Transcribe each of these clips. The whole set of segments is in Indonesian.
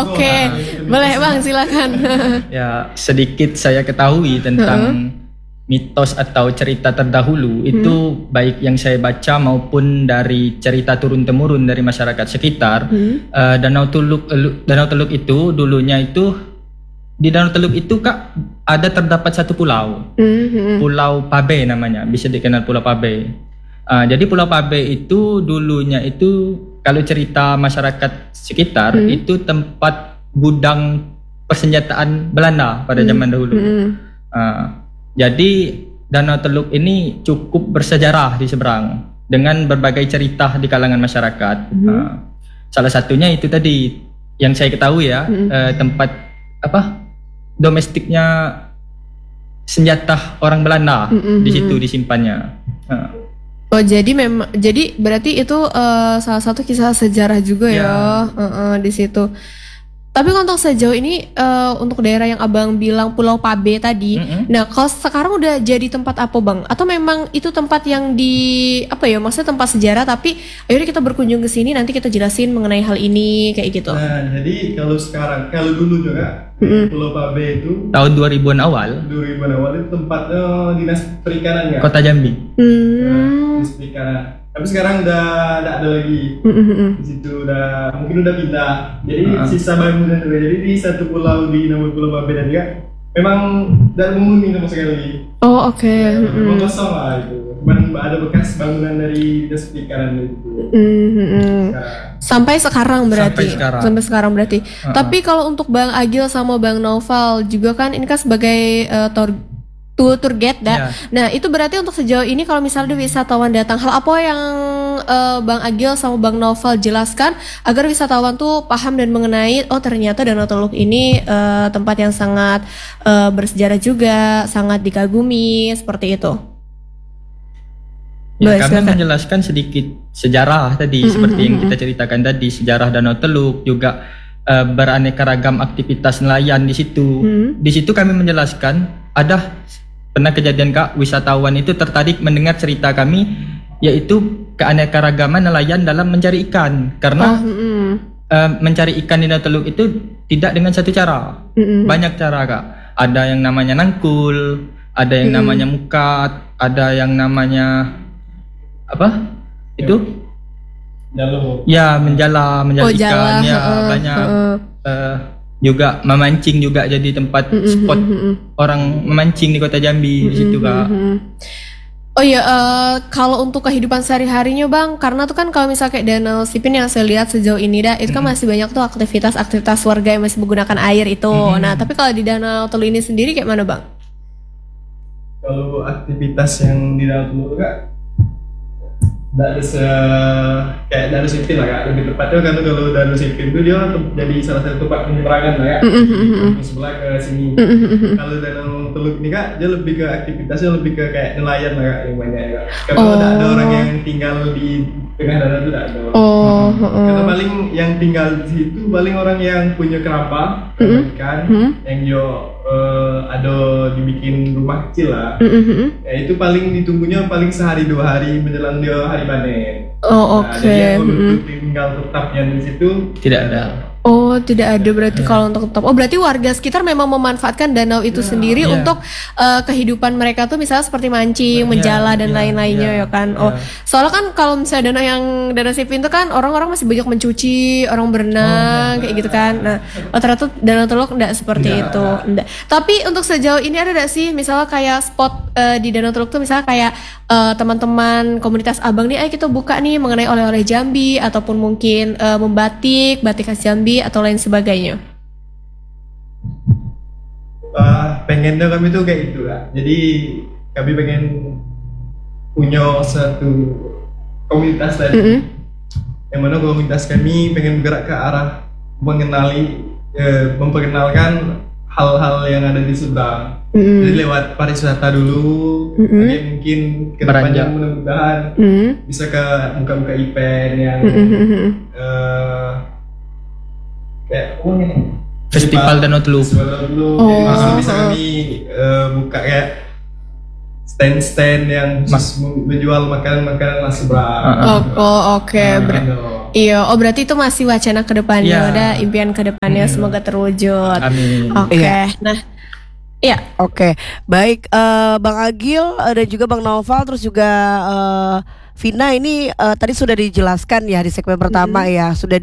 oke. Boleh Bang, silakan. Ya, sedikit saya ketahui tentang mitos atau cerita terdahulu itu baik yang saya baca maupun dari cerita turun-temurun dari masyarakat sekitar. Danau Teluk itu dulunya itu di Danau Teluk itu Kak terdapat satu pulau. Pulau Pabe namanya, bisa dikenal Pulau Pabe. Jadi Pulau Pabe itu dulunya itu kalau cerita masyarakat sekitar itu tempat gudang persenjataan Belanda pada zaman dahulu. Jadi Danau Teluk ini cukup bersejarah di seberang dengan berbagai cerita di kalangan masyarakat. Salah satunya itu tadi yang saya ketahui ya, tempat domestiknya senjata orang Belanda di situ disimpannya. Oh jadi berarti itu salah satu kisah sejarah juga ya, di situ. Tapi untuk sejauh ini untuk daerah yang Abang bilang Pulau Pabe tadi, nah kalau sekarang udah jadi tempat apa Bang? Atau memang itu tempat yang maksudnya tempat sejarah tapi akhirnya kita berkunjung ke sini nanti kita jelasin mengenai hal ini kayak gitu. Nah jadi kalau dulu juga Pulau Pabe itu tahun 2000-an awal itu tempatnya dinas perikanan ya? Kota Jambi. Dinas perikanan. Tapi sekarang udah ada lagi. Di situ mungkin udah pindah. Jadi sisa bangunan juga. Jadi di satu pulau di nama Pulau Pabe dan juga memang tidak menghuni sama sekali. Oh oke. Memang kosong lah itu. Cuman ada bekas bangunan dari dinas perikanan itu. Sampai sekarang berarti. Sampai sekarang berarti. Tapi kalau untuk Bang Agil sama Bang Noval juga kan ini kan sebagai tour guide dah. Nah itu berarti untuk sejauh ini kalau misalnya wisatawan datang, hal apa yang Bang Agil sama Bang Noval jelaskan agar wisatawan tuh paham dan mengenai ternyata Danau Teluk ini tempat yang sangat bersejarah juga, sangat dikagumi seperti itu. Ya, kami menjelaskan sedikit sejarah tadi seperti yang kita ceritakan tadi, sejarah Danau Teluk juga beraneka ragam aktivitas nelayan di situ. Di situ kami menjelaskan pernah kejadian Kak, wisatawan itu tertarik mendengar cerita kami yaitu keanekaragaman nelayan dalam mencari ikan karena mencari ikan di Danau Teluk itu tidak dengan satu cara, banyak cara Kak. Ada yang namanya nangkul, ada yang namanya mukat, ada yang namanya itu? Ya menjala ikan ya banyak. Juga memancing juga jadi tempat spot orang memancing di Kota Jambi di situ Kak. Oh iya, kalau untuk kehidupan sehari-harinya Bang, karena tuh kan kalau misalnya kayak Danau Sipin yang saya lihat sejauh ini itu kan masih banyak tuh aktivitas warga yang masih menggunakan air itu. Nah, tapi kalau di Danau Teluk ini sendiri kayak mana Bang? Kalau aktivitas yang di Danau Teluk Kak, kayak Danau Sipin lah Kak, lebih tepatnya karena kalau Danau Sipin itu dia jadi salah satu tempat penyeberangan lah ya, di sebelah ke sini. Kalau Danau Teluk ini Kak, dia lebih ke aktivitasnya lebih ke kayak nelayan lah Kak, yang banyak ya Kak. Kalau ada orang yang tinggal di tengah danau itu tidak ada. Karena paling yang tinggal di situ paling orang yang punya keramba, ikan, yang ada dibikin rumah kecil lah. Ya itu paling ditunggunya paling sehari 2 hari menjelang dia hari panen. Jadi kalau tinggal tetapnya di situ tidak ada. Oh, tidak ada berarti kalau untuk tetap. Oh, berarti warga sekitar memang memanfaatkan danau itu sendiri untuk kehidupan mereka tuh misalnya seperti mancing, menjala dan lain-lainnya ya kan. Soalnya kan kalau misalnya Danau Sipin itu kan orang-orang masih banyak mencuci, orang berenang kayak gitu kan. Nah, ternyata Danau Teluk enggak seperti itu. Enggak. Tapi untuk sejauh ini ada enggak sih misalnya kayak spot di Danau Teluk tuh misalnya kayak teman-teman komunitas Abang nih, kita buka nih mengenai oleh-oleh Jambi ataupun mungkin batik khas Jambi atau lain sebagainya. Pengennya kami tuh kayak gitu lah. Jadi kami pengen punya satu komunitas tadi, yang mana komunitas kami pengen bergerak ke arah memperkenalkan hal-hal yang ada di seberang. Jadi lewat pariwisata dulu, mungkin kedepannya mudah-mudahan bisa ke buka-buka event yang kayak Festival Danau Teluk. Jadi bisa kami buka kayak stand-stand yang menjual makanan-makanan khas seberang. Oke. Iya, oh berarti itu masih wacana ke depannya, Iya. udah impian ke depannya semoga terwujud. Amin. Oke. Iya. Nah, iya. Oke, baik Bang Agil dan juga Bang Naufal terus juga Vina ini tadi sudah dijelaskan ya di segmen pertama ya, sudah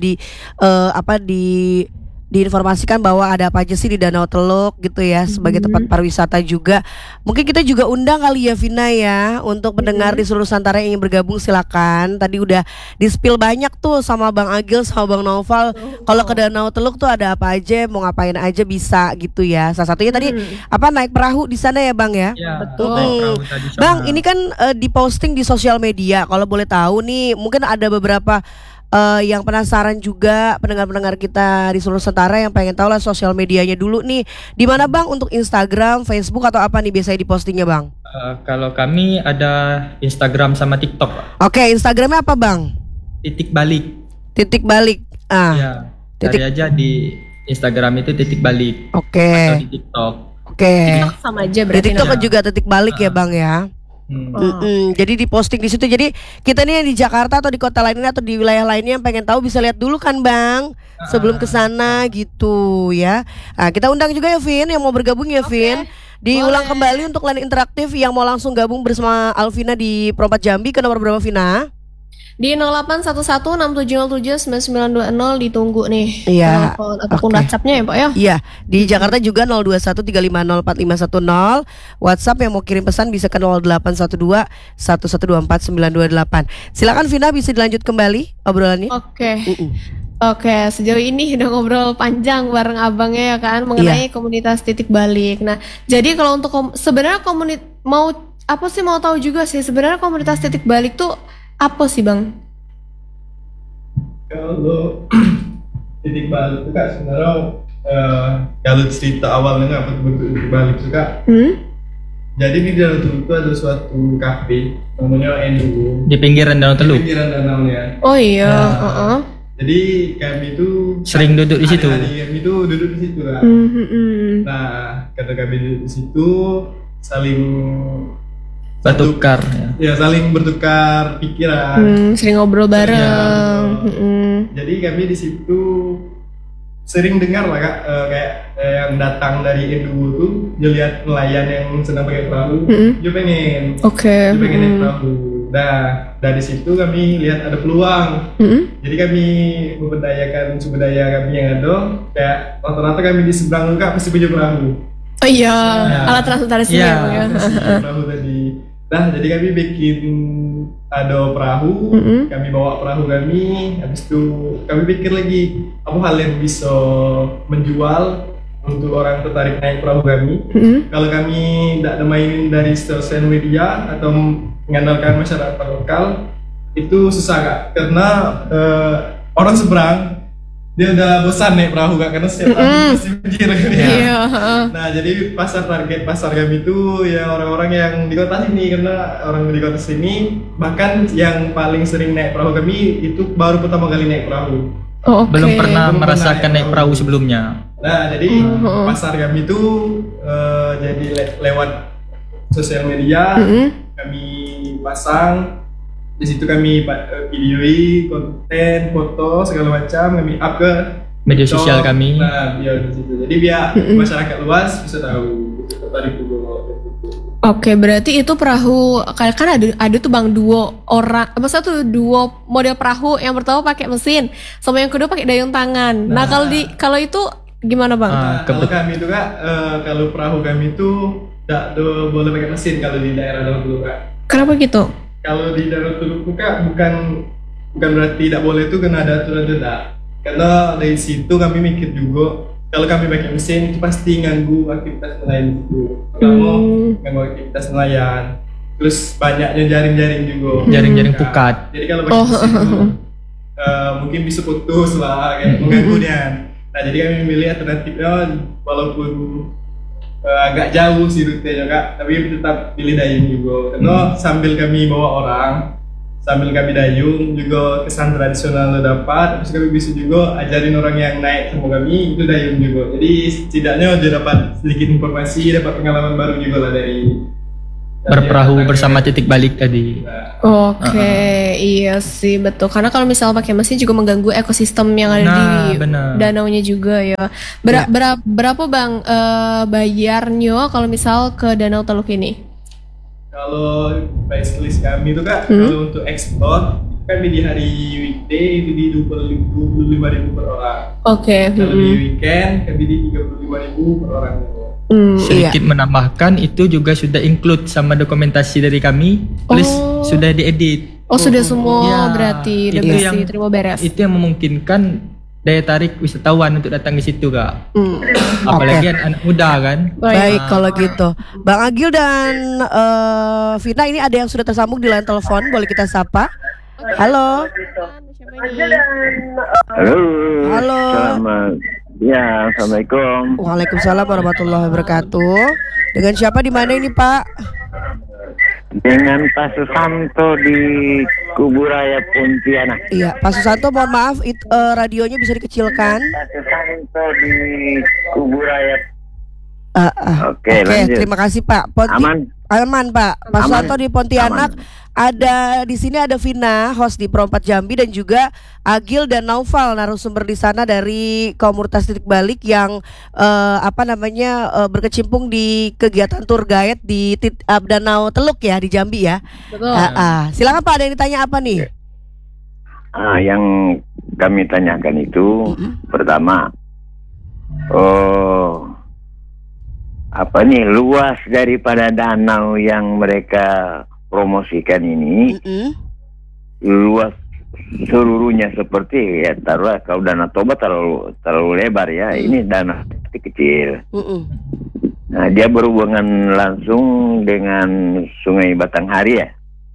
diinformasikan bahwa ada apa aja sih di Danau Teluk gitu ya sebagai tempat pariwisata juga. Mungkin kita juga undang kali ya Vina ya untuk pendengar di seluruh Nusantara yang ingin bergabung silakan. Tadi udah di-spill banyak tuh sama Bang Agil sama Bang Naufal. Kalau ke Danau Teluk tuh ada apa aja, mau ngapain aja bisa gitu ya. Salah satunya tadi naik perahu di sana ya Bang ya. Ya, Betul. naik perahu tadi sama- Bang, ini kan diposting di sosial media. Kalau boleh tahu nih, mungkin ada beberapa yang penasaran juga pendengar-pendengar kita di seluruh Nusantara yang pengen tahu lah sosial medianya dulu nih. Di mana Bang untuk Instagram, Facebook atau apa nih biasanya dipostingnya Bang? Kalau kami ada Instagram sama TikTok, Pak. Oke, Instagramnya apa Bang? Titik balik. Titik balik. Ya, cari aja di Instagram itu titik balik atau Oke. di TikTok. Oke. TikTok sama aja Di berarti. TikTok kan namanya. juga titik balik ya Bang ya. Jadi diposting di situ. Jadi kita nih yang di Jakarta atau di kota lainnya atau di wilayah lainnya yang pengen tahu bisa lihat dulu kan Bang sebelum ke sana gitu ya. Nah, kita undang juga ya Vin yang mau bergabung ya Vin. Diulang kembali untuk line interaktif yang mau langsung gabung bersama Alvina di Perompak Jambi ke nomor berapa Vina? Di 081167079920 ditunggu nih. Iya, Telepon ataupun oke. WhatsApp-nya ya, Pak ya. Iya, di Jakarta juga 0213504510. WhatsApp yang mau kirim pesan bisa ke 081211249228. Silakan Vina bisa dilanjut kembali obrolannya. Oke. Oke, sejauh ini udah ngobrol panjang bareng abangnya ya kan mengenai komunitas titik balik. Nah, jadi kalau untuk sebenarnya mau tahu juga sih sebenarnya komunitas titik balik tuh apa sih Bang? Kalau titik balik itu kak sebenarnya kalau cerita awalnya nggak betul-betul titik balik itu kak. Jadi di Danau Teluk itu ada suatu kafe namanya Enduo. Di pinggiran Danau Di Teluk. pinggiran danau ya. Oh iya, Jadi kami itu Sering duduk di situ. Adik-adik kami itu duduk di situ kak. Nah, kata kami duduk di situ saling Bertukar ya. ya saling bertukar pikiran. Sering ngobrol bareng. Jadi kami di situ sering dengar lah kak, kayak yang datang dari Enduo tuh, dia lihat nelayan yang sedang pakai perahu, dia pengen, Oke. dia pengen naik perahu. Nah, dari situ kami lihat ada peluang. Jadi kami memberdayakan sumber daya kami yang ada, kayak rata-rata kami di seberang kak pasti punya perahu. Oh iya, alat transportasinya Iya. ya. Pasti punya perahu tadi. Nah, jadi kami bikin ada perahu, kami bawa perahu kami, habis itu kami pikir lagi apa hal yang bisa menjual untuk orang tertarik naik perahu kami. Kalau kami tidak ada mainin dari sosial media atau mengandalkan masyarakat lokal, itu susah kak, karena orang seberang dia udah bosan naik perahu kak, karena setiap hari pasti banjir kan ya. Iya. Nah, jadi target pasar kami itu ya orang-orang yang di kota sini, karena orang di kota sini bahkan yang paling sering naik perahu kami itu baru pertama kali naik perahu. Oh, oke. Belum pernah Belum merasakan pernah naik perahu sebelumnya. Nah, jadi pasar kami itu jadi lewat sosial media kami pasang. Di situ kami videoi, konten, foto segala macam kami up ke Media TikTok. sosial kami. Nah, biar di situ. Jadi biar masyarakat luas bisa tahu tertarik juga. Oke, berarti itu perahu kan ada tuh Bang duo model perahu, yang pertama pakai mesin, sama yang kedua pakai dayung tangan. Nah, kalau itu gimana Bang? Nah, kalau kami itu kak, kalau perahu kami itu tidak boleh pakai mesin kalau di daerah Danau Teluk kak. Kenapa gitu? Kalau di Danau Teluk itu kak bukan berarti tidak boleh itu karena ada aturan tidak. Karena dari situ kami mikir juga kalau kami pakai mesin itu pasti ganggu aktivitas nelayan itu. Pertama ganggu aktivitas nelayan. Terus banyaknya jaring-jaring juga. Jaring-jaring Kak. pukat. Jadi kalau pakai mesin itu mungkin bisa putus lah, kayak mengganggu dia. Nah, jadi kami memilih alternatifnya walaupun agak jauh sih rutenya kak, tapi tetap pilih dayung juga. Karena sambil kami bawa orang, sambil kami dayung juga kesan tradisional lo dapat. Terus kami bisa juga ajarin orang yang naik sama kami itu dayung juga. Jadi setidaknya dia dapat sedikit informasi, dapat pengalaman baru juga lah berperahu bersama titik balik tadi. Oke, iya sih betul. Karena kalau misalnya pakai mesin juga mengganggu ekosistem yang ada di benar. danaunya juga ya. Berapa bang bayarnya kalau misal ke Danau Teluk ini? Kalau price list kami itu Kak, kalau untuk ekspor kami di hari weekday itu di 25.000 per orang. Oke. Kalau di weekend kami di 35.000 per orang. Sedikit menambahkan itu juga sudah include sama dokumentasi dari kami, plus sudah diedit. Sudah semua Ya, berarti udah itu bersih, yang terima beres. Itu yang memungkinkan daya tarik wisatawan untuk datang ke situ Kak. Apalagi anak muda kan. Baik kalau gitu, Bang Agil dan Vina, ini ada yang sudah tersambung di line telepon, boleh kita sapa? Halo. Halo. Selamat. Ya, assalamualaikum. Waalaikumsalam warahmatullahi wabarakatuh. Dengan siapa di mana ini Pak? Dengan Pak Susanto di Kuburaya Pontianak. Iya, Pak Susanto, mohon maaf, radionya bisa dikecilkan. Pak Susanto di Kuburaya. Oke, lanjut. terima kasih Pak. Aman Pak. Pak Susanto di Pontianak. Ada di sini ada Vina, host di Pro 4 Jambi, dan juga Agil dan Naufal, narasumber di sana dari komunitas titik balik yang berkecimpung di kegiatan tour guide di Danau Teluk ya di Jambi ya. Betul. Silakan Pak, ada yang ditanya apa nih? Yang kami tanyakan itu pertama, luas daripada danau yang mereka promosikan ini, luas seluruhnya seperti ya taruhlah kalau Danau Toba terlalu lebar ya, ini danau kecil. Nah, dia berhubungan langsung dengan Sungai Batanghari ya.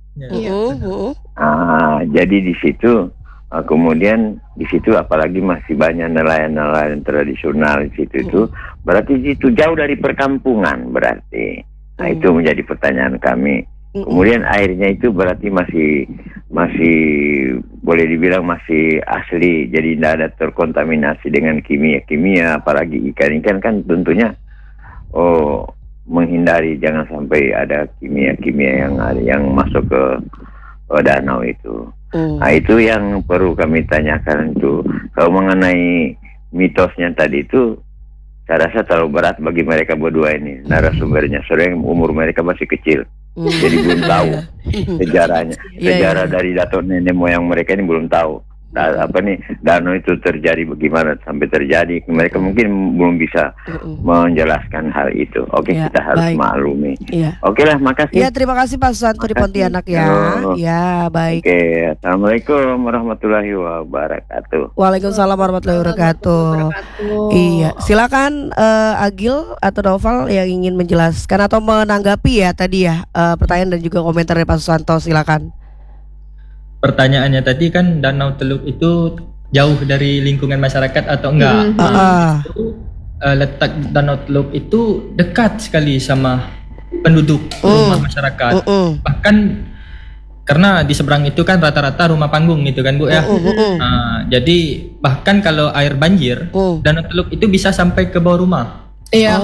Jadi di situ kemudian di situ apalagi masih banyak nelayan-nelayan tradisional di situ itu, berarti itu jauh dari perkampungan berarti. Nah, itu menjadi pertanyaan kami. Kemudian airnya itu berarti masih boleh dibilang masih asli, jadi tidak ada terkontaminasi dengan kimia, apalagi ikan kan tentunya menghindari jangan sampai ada kimia yang masuk ke danau itu. Nah, itu yang perlu kami tanyakan itu. Kalau mengenai mitosnya tadi itu, saya rasa terlalu berat bagi mereka berdua ini narasumbernya, soalnya umur mereka masih kecil. Jadi belum tahu sejarahnya. Sejarah dari datuk nenek moyang mereka ini belum tahu. Danau itu terjadi bagaimana sampai terjadi. Mereka mungkin belum bisa menjelaskan hal itu. Kita harus maklumi. Oke lah, makasih. Ya, terima kasih Pak Susanto di Pontianak ya. Ya, baik. Assalamualaikum warahmatullahi wabarakatuh. Waalaikumsalam warahmatullahi wabarakatuh. Iya, silakan Agil atau Naufal yang ingin menjelaskan atau menanggapi ya tadi ya pertanyaan dan juga komentar dari Pak Susanto, silakan. Pertanyaannya tadi kan Danau Teluk itu jauh dari lingkungan masyarakat atau enggak? Letak Danau Teluk itu dekat sekali sama penduduk rumah masyarakat. Bahkan karena di seberang itu kan rata-rata rumah panggung gitu kan Bu ya. Jadi bahkan kalau air banjir, Danau Teluk itu bisa sampai ke bawah rumah. Iya.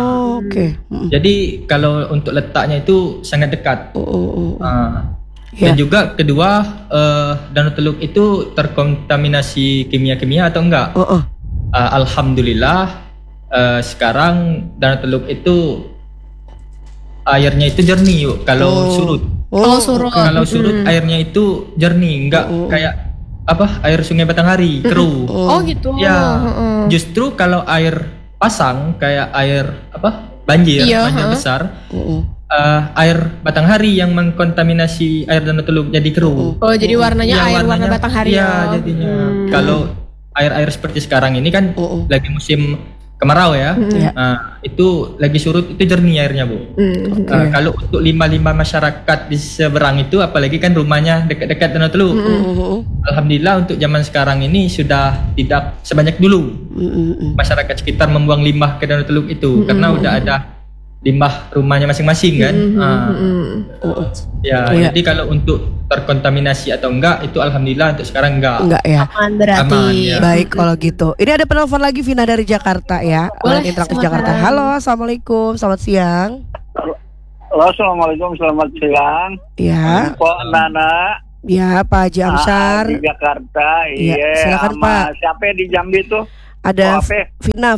Jadi kalau untuk letaknya itu sangat dekat. Dan juga kedua, Danau Teluk itu terkontaminasi kimia-kimia atau enggak? Alhamdulillah sekarang Danau Teluk itu airnya itu jernih yuk. Kalau surut. Kalau surut airnya itu jernih, enggak kayak air Sungai Batanghari keruh. Gitu. Ya, justru kalau air pasang kayak air banjir besar. Air Batanghari yang mengkontaminasi air Danau Teluk jadi keruh. Jadi warnanya warna Batanghari ya. Jadinya kalau air-air seperti sekarang ini kan lagi musim kemarau ya. Itu lagi surut itu jernih airnya Bu. Kalau untuk lima masyarakat di seberang itu, apalagi kan rumahnya dekat-dekat Danau Teluk. Alhamdulillah untuk zaman sekarang ini sudah tidak sebanyak dulu masyarakat sekitar membuang limbah ke Danau Teluk itu, karena udah ada limbah rumahnya masing-masing kan. Jadi kalau untuk terkontaminasi atau enggak itu alhamdulillah untuk sekarang enggak ya. Aman berarti. Aman, ya. Baik kalau gitu. Ini ada penelpon lagi, Vina dari Jakarta ya. Boleh, Interaktif Jakarta. Halo, assalamualaikum, selamat siang. Halo, assalamualaikum, selamat siang. Ya. Pak Nana. Ya, Pak Haji Amsar. Di Jakarta. Iya, Iya. silakan, Sama Pak. siapa di Jambi tuh? Ada Vina.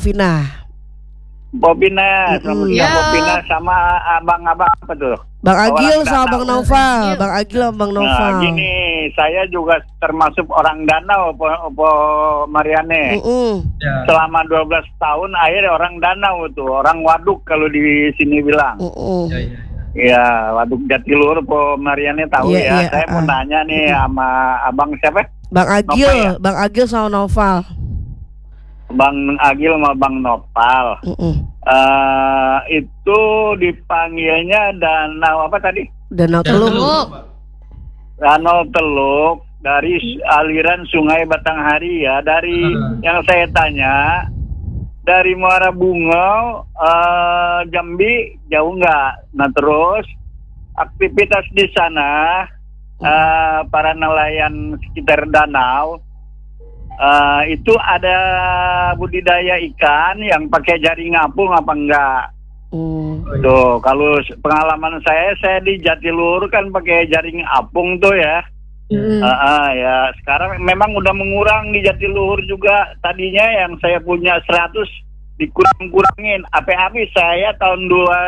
Bobina, sama Ya. Bobina sama abang-abang apa tuh? Bang Agil Orang sama Danau. Bang Noval. Bang Agil sama Bang Noval. Nah, gini, saya juga termasuk orang Danau, Po Mariane. Ya. Selama 12 tahun akhir orang Danau tuh, orang waduk kalau di sini bilang. Ya, ya. Ya, waduk Jatiluhur, Po Mariane tahu Iya, ya. iya, Saya mau nanya nih sama abang siapa? Bang Agil, Noval ya? Bang Agil sama Noval. Bang Agil sama Bang Nopal. Itu dipanggilnya danau apa tadi? Danau Teluk. Danau Teluk dari aliran Sungai Batanghari ya. Dari yang saya tanya, dari Muara Bungo, Jambi jauh nggak? Nah terus aktivitas di sana para nelayan sekitar danau. Itu ada budidaya ikan yang pakai jaring apung apa enggak? Tuh, kalau pengalaman saya di Jatiluhur kan pakai jaring apung tuh ya. Ya, sekarang memang udah mengurang di Jatiluhur juga. Tadinya yang saya punya 100 dikurang-kurangin. Api-api saya tahun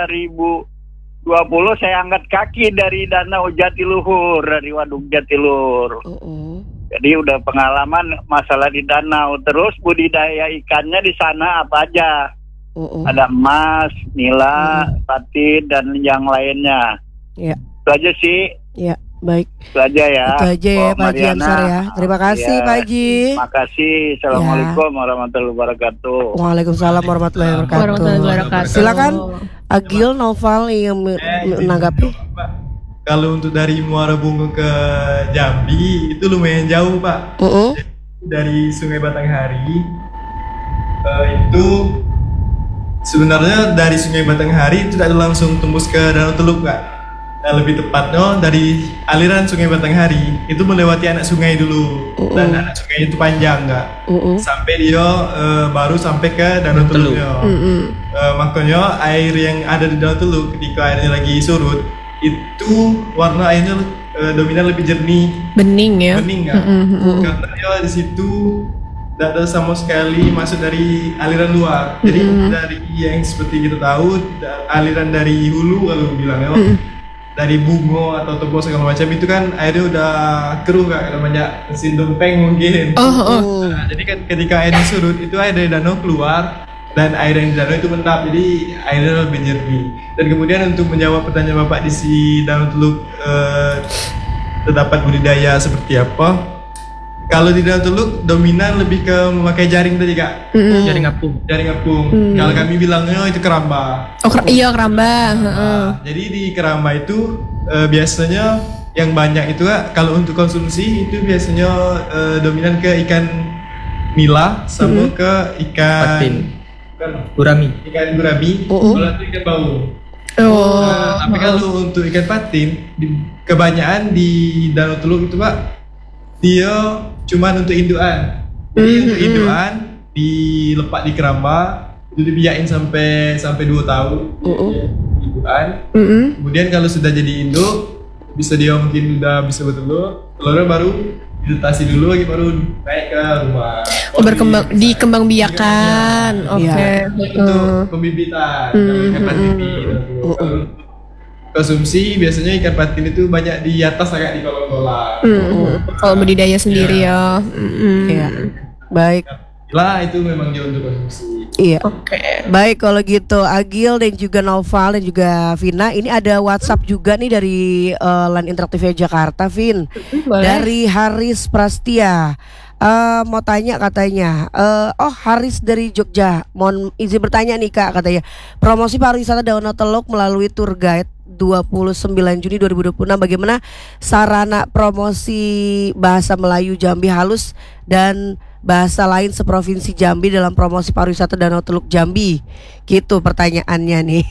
2020 saya angkat kaki dari Danau Jatiluhur, dari Waduk Jatiluhur. Jadi udah pengalaman masalah di danau. Terus budidaya ikannya di sana apa aja? Ada emas, nila, patin, dan yang lainnya. Ya. Itu aja sih. Ya, baik. Itu aja ya. Itu aja ya Pak Haji Amsar ya. Terima kasih Pak Haji. Terima kasih. Assalamualaikum warahmatullahi wabarakatuh. Waalaikumsalam warahmatullahi wabarakatuh. Silakan Agil, Noval yang menanggapi. Kalau untuk dari Muara Bungo ke Jambi itu lumayan jauh Pak. Dari Sungai Batanghari itu sebenarnya dari Sungai Batanghari itu tidak langsung tembus ke Danau Teluk Pak. Nah, lebih tepatnya dari aliran Sungai Batanghari itu melewati anak sungai dulu dan anak sungai itu panjang Kak. Sampai dia baru sampai ke Danau Teluknya. Makanya air yang ada di Danau Teluk ketika airnya lagi surut itu warna airnya dominan lebih jernih, bening ya, bening kan, karena dia di situ tidak ada sama sekali masuk dari aliran luar. Jadi dari yang seperti kita tahu aliran dari hulu kalau bilang ya, dari Bungo atau Tebo segala macam itu kan airnya udah keruh Kak, banyak mesin dompeng mungkin. Nah, jadi kan ketika airnya surut itu air dari danau keluar dan air yang di danau itu mendap, jadi airnya lebih jernih. Dan kemudian untuk menjawab pertanyaan Bapak di si Danau Teluk terdapat budidaya seperti apa? Kalau di Danau Teluk dominan lebih ke memakai jaring tadi Kak. Jaring apung. Jaring apung. Kalau kami bilangnya itu keramba. Iya keramba. Jadi di keramba itu biasanya yang banyak itu Kak, kalau untuk konsumsi itu biasanya dominan ke ikan nila sama ke ikan Patin. Gurami. Ikan gurami, kalau itu ikan bau. Tapi kalau untuk ikan patin, kebanyakan di Danau Teluk itu Pak, dia cuma untuk indukan. Jadi untuk indukan dilepak di keramba, itu dibiayain sampai 2 tahun. Indukan. Kemudian kalau sudah jadi induk, bisa dia mungkin udah bisa bertelur, telurnya baru dilatasi dulu lagi baru naik ke rumah. Berkembang dikembang biakan. Oke. Untuk pembibitan kalau ikan patin kalau konsumsi biasanya ikan patin itu banyak di atas agak di kolam-kolam. Kalau budidaya sendiri ya. Iya. Baik. Lah itu memang dia untuk konsumsi. Iya. Baik kalau gitu Agil dan juga Noval dan juga Vina, ini ada WhatsApp juga nih dari Line Interaktifnya Jakarta, Vin. Dari Haris Prastia. Mau tanya katanya, Haris dari Jogja, mohon izin bertanya nih Kak, katanya promosi pariwisata Danau Teluk melalui tour guide 29 Juni 2026, bagaimana sarana promosi bahasa Melayu Jambi halus dan bahasa lain seprovinsi Jambi dalam promosi pariwisata Danau Teluk Jambi? Gitu pertanyaannya nih.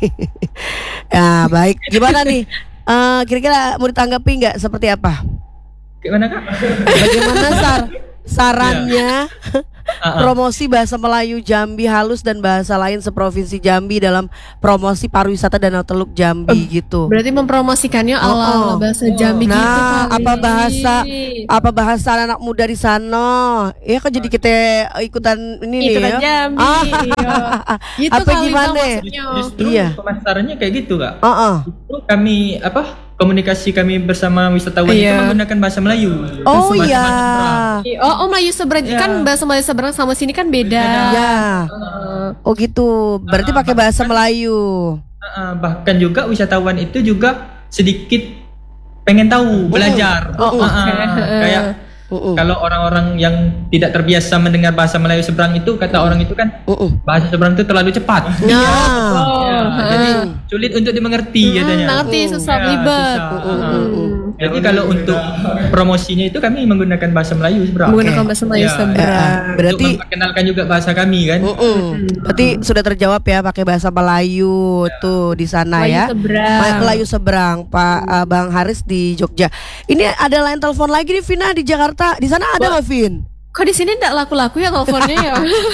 Ya baik, gimana nih? Kira-kira mau ditanggapi nggak, seperti apa? Gimana Kak? Bagaimana sarannya promosi bahasa Melayu Jambi halus dan bahasa lain seprovinsi Jambi dalam promosi pariwisata Danau Teluk Jambi gitu. Berarti mempromosikannya ala bahasa Jambi gitu Nah, kali. apa bahasa anak muda di sana? Ya kan jadi kita ikutan ini Ikutan nih ya. Jambi. Iya. Gitu Apa kali gimana? maksudnya. Justru Iya. pemasarannya kayak gitu kak. Heeh. Itu kami komunikasi kami bersama wisatawan itu Iya. menggunakan bahasa Melayu. Oh Bahasa iya. Seberang. Oh, Melayu seberang kan bahasa Melayu seberang sama sini kan beda. Ya. Oh gitu. Berarti pakai bahasa Melayu. Bahkan juga wisatawan itu juga sedikit pengen tahu, belajar. Kayak kalau orang-orang yang tidak terbiasa mendengar bahasa Melayu seberang itu, kata orang itu kan bahasa seberang itu terlalu cepat. Ya. Jadi sulit untuk dimengerti katanya. Ngerti susah belibet. Jadi kalau untuk promosinya itu kami menggunakan bahasa Melayu seberang. Menggunakan bahasa Melayu Ya. seberang. Berarti Untuk memperkenalkan juga bahasa kami kan. berarti sudah terjawab ya pakai bahasa Melayu tuh di sana Melayu ya. seberang. Melayu seberang Pak Bang Haris di Jogja. Ini ada line telepon lagi nih Vina di Jakarta. Di sana ada nggak Vin? Kok di sini enggak laku-laku ya teleponnya ya?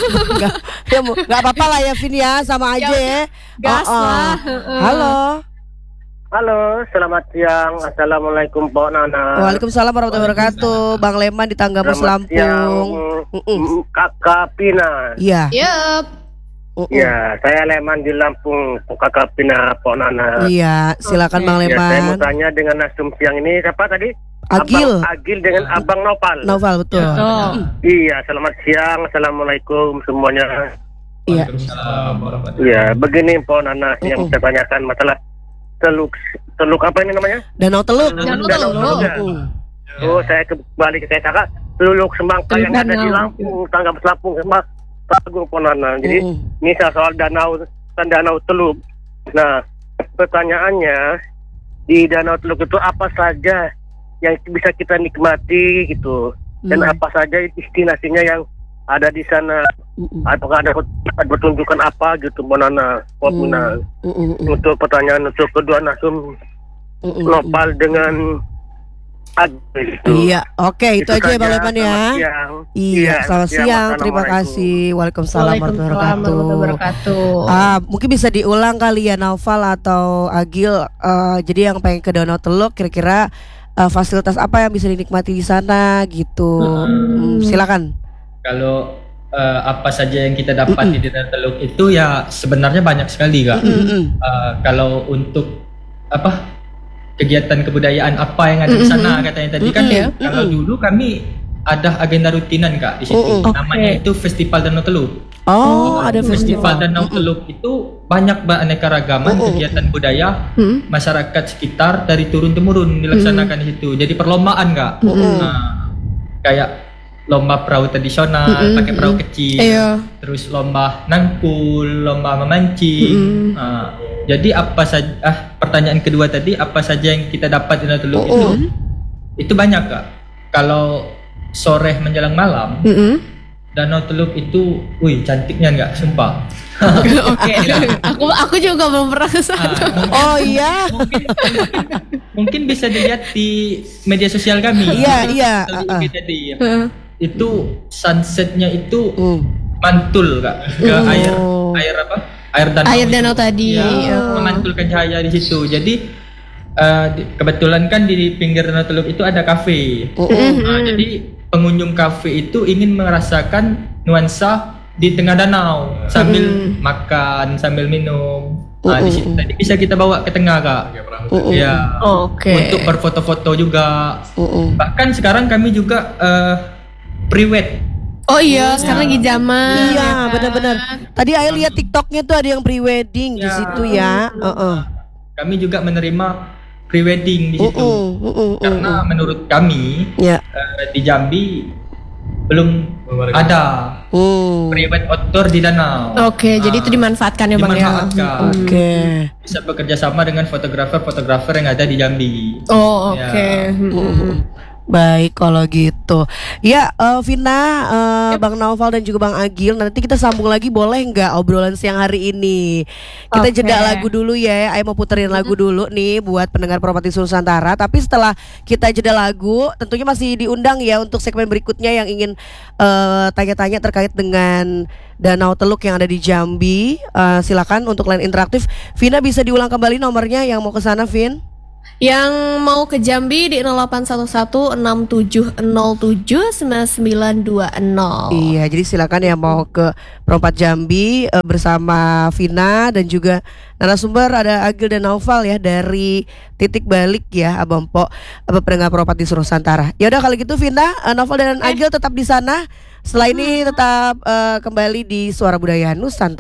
Nggak apa-apa lah ya Vin ya, sama aja ya. Gas lah. Halo. Halo, selamat siang. Assalamualaikum Pak Nana. Waalaikumsalam warahmatullahi wabarakatuh. Bang Leman di Tanggamus Lampung. Kakak Pina. Iya. Yep. Ya, saya Leman di Lampung, Kakak Pina Pak Nana. Iya, silakan Bang Ya, saya mau Leman. tanya dengan nasum siang ini siapa tadi? Agil. Abang Agil dengan Abang Nopal. Novel betul. Iya, selamat siang. Assalamualaikum semuanya. Iya. Iya, begini Pak Nana yang saya tanyakan masalah teluk apa ini namanya? Danau Teluk. Danau Danau Teluk. ya? Oh, saya kembali ke kakak Teluk Semangka yang ada di Lampung, Tanggamus Lampung, Agung Ponana. Jadi misal soal danau Teluk. Nah, pertanyaannya di Danau Teluk itu apa saja yang bisa kita nikmati gitu, dan apa saja destinasinya yang ada di sana? Apakah ada pertunjukan apa gitu, Ponana? Untuk pertanyaan untuk kedua Nasum Nopal dengan Agil gitu. Iya, oke itu aja ya Bang Leman ya. Iya, selamat siang. Terima kasih. Waalaikumsalam warahmatullahi wabarakatuh. Mungkin bisa diulang kali ya Naufal atau Agil. Jadi yang pengen ke Danau Teluk kira-kira fasilitas apa yang bisa dinikmati di sana gitu. Silakan. Kalau apa saja yang kita dapat di Danau Teluk itu ya sebenarnya banyak sekali kak. Kalau untuk kegiatan kebudayaan apa yang ada di sana katanya tadi kan kalau dulu kami ada agenda rutinan kak di situ. Namanya itu Festival Danau Teluk. Oh, ada Festival Danau Teluk itu banyak beraneka-ragaman kegiatan budaya masyarakat sekitar dari turun temurun dilaksanakan di situ. Jadi perlombaan kak. Kayak lomba perahu tradisional pakai perahu kecil, terus lomba nangkul, lomba memancing. Jadi apa saja pertanyaan kedua tadi apa saja yang kita dapat di Danau Teluk itu banyak kak. Kalau sore menjelang malam Danau Teluk itu, wih cantiknya enggak, sumpah. Oke. Aku juga belum pernah ke sana. Oh iya. Mungkin bisa dilihat di media sosial kami. Iya. Tadi itu sunsetnya itu mantul kak ke air apa? Air danau tadi. Memantulkan cahaya di situ. Jadi kebetulan kan di pinggir Danau Teluk itu ada kafe. Jadi pengunjung kafe itu ingin merasakan nuansa di tengah danau sambil makan, sambil minum. Di situ tadi bisa kita bawa ke tengah kak. Ya. Untuk berfoto-foto juga. Bahkan sekarang kami juga pre-wed. Oh iya, sekarang lagi zaman. Iya, benar-benar. Tadi Ayah lihat TikToknya tuh ada yang pre-wedding di situ ya. Kami juga menerima pre-wedding di situ. Karena menurut kami di Jambi belum ada pre-wed outdoor di danau. Oke, jadi itu dimanfaatkan ya Bang ya. Bisa bekerja sama dengan fotografer yang ada di Jambi. Oh, oke. Baik kalau gitu. Ya, Vina, Bang Naufal dan juga Bang Agil, nanti kita sambung lagi boleh nggak obrolan siang hari ini? Kita jeda lagu dulu ya. Ayo mau puterin lagu dulu nih buat pendengar Properti Nusantara. Tapi setelah kita jeda lagu, tentunya masih diundang ya untuk segmen berikutnya yang ingin tanya-tanya terkait dengan Danau Teluk yang ada di Jambi. Silakan untuk line interaktif. Vina bisa diulang kembali nomornya yang mau ke sana, Vin? Yang mau ke Jambi di 081167079920. Iya, jadi silakan yang mau ke Perempat Jambi bersama Vina dan juga narasumber ada Agil dan Naufal ya dari Titik Balik ya, Abang Po, pendengar Properti Nusantara. Ya udah kalau gitu Vina, Naufal dan Agil tetap di sana. Setelah ini tetap kembali di Suara Budaya Nusantara.